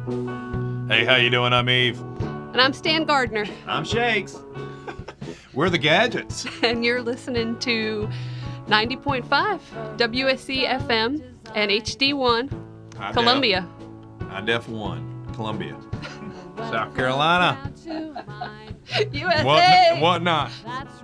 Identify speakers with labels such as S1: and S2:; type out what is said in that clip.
S1: Hey, how you doing? I'm Eve.
S2: And I'm Stan Gardner.
S1: I'm Shakes. We're the Gadgets.
S2: And you're listening to 90.5 WSC FM and HD1 Columbia.
S1: High Def 1, Columbia. South Carolina.
S2: USA.
S1: What not?